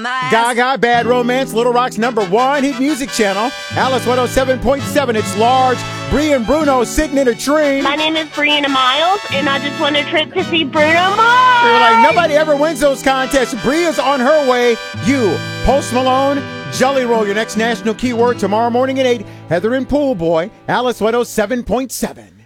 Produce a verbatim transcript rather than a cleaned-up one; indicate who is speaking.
Speaker 1: Gaga, Bad Romance, Little Rock's number one hit music channel. Alice one oh seven point seven, it's large. Bree and Bruno sitting in a tree.
Speaker 2: My name is Brianna Miles, and I just won a trip to see Bruno Mars.
Speaker 1: They were like, nobody ever wins those contests. Bree is on her way. You, Post Malone, Jelly Roll, your next national keyword tomorrow morning at eight. Heather and Pool Boy, Alice one oh seven point seven.